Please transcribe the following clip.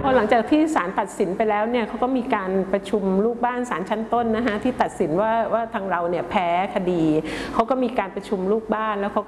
อหลังจากที่ศาลตัดสินไปแล้วเนี่ยเขาก็มีการประชุมลูกบ้านศาลชั้นต้นนะคะที่ตัดสินว่าทางเราเนี่ยแพ้คดีเขาก็มีการประชุมลูกบ้านแล้วเขา